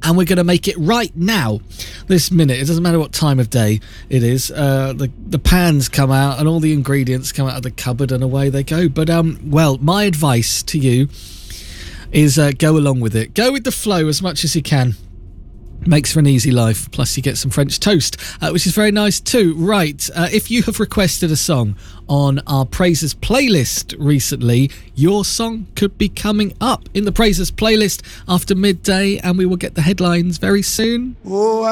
and we're going to make it right now, this minute. It doesn't matter what time of day it is. The pans come out and all the ingredients come out of the cupboard and away they go. But, well, my advice to you is go along with it. Go with the flow as much as you can. Makes for an easy life. Plus you get some French toast, which is very nice too. Right, if you have requested a song on our Praises playlist recently, your song could be coming up in the Praises playlist after midday, and we will get the headlines very soon.